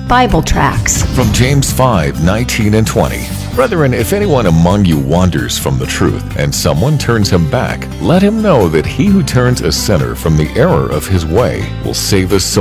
Bible tracts. From James 5:19 and 20. Brethren, if anyone among you wanders from the truth, and someone turns him back, let him know that he who turns a sinner from the error of his way will save his soul.